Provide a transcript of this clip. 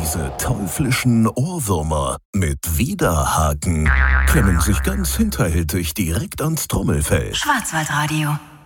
Diese teuflischen Ohrwürmer mit Widerhaken klemmen sich ganz hinterhältig direkt ans Trommelfell. Schwarzwaldradio.